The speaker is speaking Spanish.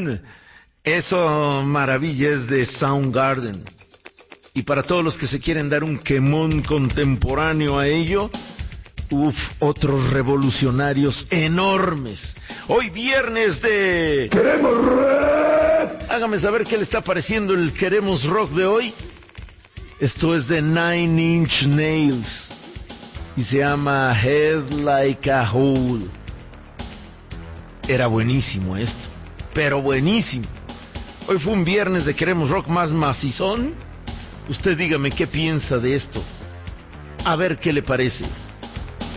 bien. Eso maravilla es de Soundgarden. Y para todos los que se quieren dar un quemón contemporáneo a ello, otros revolucionarios enormes. Hoy viernes de Queremos Rock. Hágame saber qué le está pareciendo el Queremos Rock de hoy. Esto es de Nine Inch Nails y se llama Head Like a Hole. Era buenísimo esto, pero buenísimo. Hoy fue un viernes de Queremos Rock más macizón. Usted dígame qué piensa de esto. A ver qué le parece.